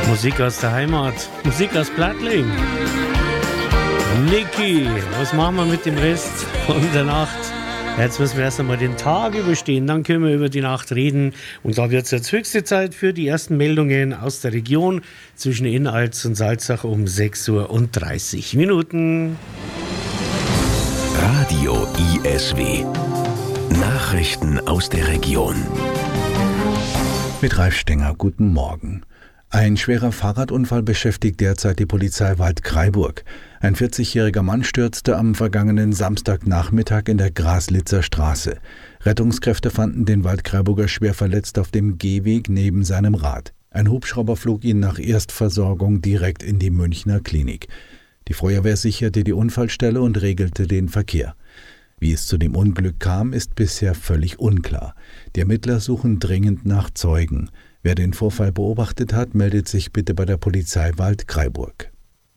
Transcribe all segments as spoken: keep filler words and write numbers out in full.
Musik aus der Heimat, Musik aus Plattling. Niki, was machen wir mit dem Rest von der Nacht? Jetzt müssen wir erst einmal den Tag überstehen, dann können wir über die Nacht reden. Und da wird es jetzt höchste Zeit für die ersten Meldungen aus der Region zwischen Innalz und Salzach um sechs Uhr und dreißig Minuten. Radio I S W. Nachrichten aus der Region. Mit Ralf Stenger, guten Morgen. Ein schwerer Fahrradunfall beschäftigt derzeit die Polizei Waldkraiburg. Ein vierzigjähriger Mann stürzte am vergangenen Samstagnachmittag in der Graslitzer Straße. Rettungskräfte fanden den Waldkraiburger schwer verletzt auf dem Gehweg neben seinem Rad. Ein Hubschrauber flog ihn nach Erstversorgung direkt in die Münchner Klinik. Die Feuerwehr sicherte die Unfallstelle und regelte den Verkehr. Wie es zu dem Unglück kam, ist bisher völlig unklar. Die Ermittler suchen dringend nach Zeugen. Wer den Vorfall beobachtet hat, meldet sich bitte bei der Polizei Waldkraiburg.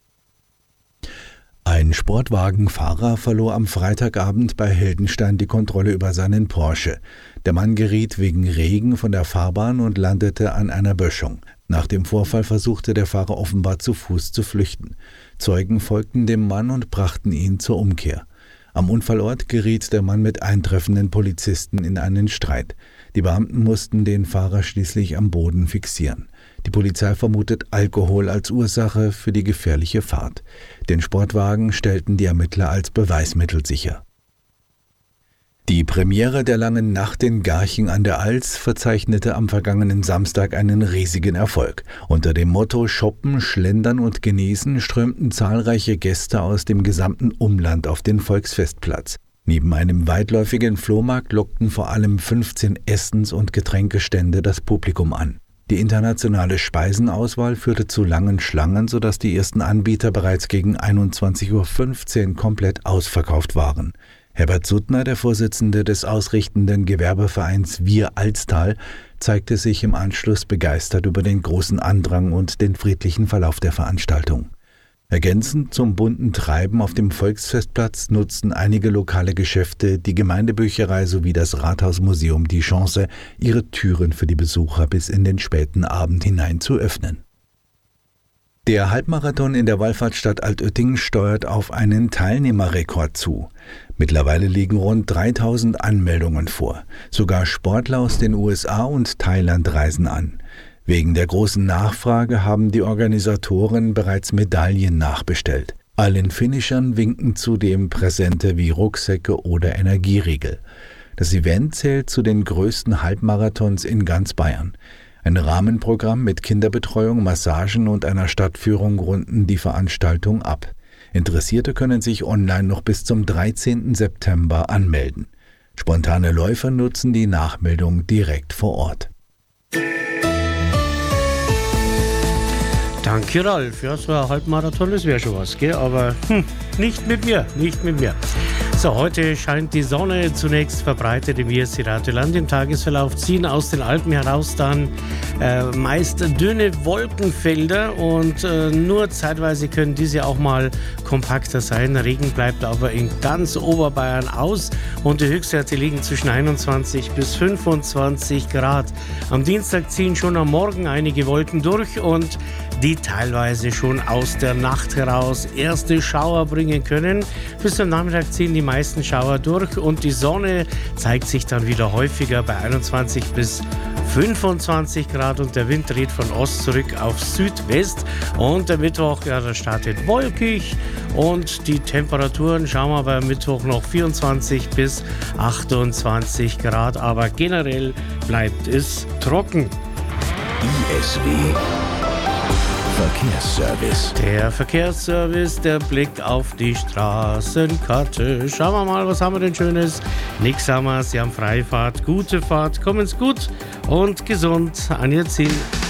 Ein Sportwagenfahrer verlor am Freitagabend bei Heldenstein die Kontrolle über seinen Porsche. Der Mann geriet wegen Regen von der Fahrbahn und landete an einer Böschung. Nach dem Vorfall versuchte der Fahrer offenbar zu Fuß zu flüchten. Zeugen folgten dem Mann und brachten ihn zur Umkehr. Am Unfallort geriet der Mann mit eintreffenden Polizisten in einen Streit. Die Beamten mussten den Fahrer schließlich am Boden fixieren. Die Polizei vermutet Alkohol als Ursache für die gefährliche Fahrt. Den Sportwagen stellten die Ermittler als Beweismittel sicher. Die Premiere der Langen Nacht in Garching an der Alz verzeichnete am vergangenen Samstag einen riesigen Erfolg. Unter dem Motto Shoppen, Schlendern und Genießen strömten zahlreiche Gäste aus dem gesamten Umland auf den Volksfestplatz. Neben einem weitläufigen Flohmarkt lockten vor allem fünfzehn Essens- und Getränkestände das Publikum an. Die internationale Speisenauswahl führte zu langen Schlangen, sodass die ersten Anbieter bereits gegen einundzwanzig Uhr fünfzehn komplett ausverkauft waren. Herbert Suttner, der Vorsitzende des ausrichtenden Gewerbevereins Wir Alztal, zeigte sich im Anschluss begeistert über den großen Andrang und den friedlichen Verlauf der Veranstaltung. Ergänzend zum bunten Treiben auf dem Volksfestplatz nutzten einige lokale Geschäfte, die Gemeindebücherei sowie das Rathausmuseum die Chance, ihre Türen für die Besucher bis in den späten Abend hinein zu öffnen. Der Halbmarathon in der Wallfahrtsstadt Altötting steuert auf einen Teilnehmerrekord zu. Mittlerweile liegen rund dreitausend Anmeldungen vor. Sogar Sportler aus den U S A und Thailand reisen an. Wegen der großen Nachfrage haben die Organisatoren bereits Medaillen nachbestellt. Allen Finishern winken zudem Präsente wie Rucksäcke oder Energieriegel. Das Event zählt zu den größten Halbmarathons in ganz Bayern. Ein Rahmenprogramm mit Kinderbetreuung, Massagen und einer Stadtführung runden die Veranstaltung ab. Interessierte können sich online noch bis zum dreizehnten September anmelden. Spontane Läufer nutzen die Nachmeldung direkt vor Ort. Danke, Ralf. Ja, so ein Halbmarathon, das wäre schon was, gell? Aber hm, nicht mit mir, nicht mit mir. So, heute scheint die Sonne. Zunächst verbreitet im W S C-Radio-Land. Im Tagesverlauf ziehen aus den Alpen heraus dann äh, meist dünne Wolkenfelder und äh, nur zeitweise können diese auch mal kompakter sein. Regen bleibt aber in ganz Oberbayern aus und die Höchstwerte liegen zwischen einundzwanzig bis fünfundzwanzig Grad. Am Dienstag ziehen schon am Morgen einige Wolken durch und die teilweise schon aus der Nacht heraus erste Schauer bringen können. Bis zum Nachmittag ziehen die meisten Schauer durch und die Sonne zeigt sich dann wieder häufiger bei einundzwanzig bis fünfundzwanzig Grad und der Wind dreht von Ost zurück auf Südwest und der Mittwoch, ja, der startet wolkig und die Temperaturen schauen wir bei Mittwoch noch vierundzwanzig bis achtundzwanzig Grad, aber generell bleibt es trocken. I S W Verkehrsservice. Der Verkehrsservice, der Blick auf die Straßenkarte. Schauen wir mal, was haben wir denn Schönes? Nix haben wir, Sie haben Freifahrt, gute Fahrt, kommen's gut und gesund an Ihr Ziel.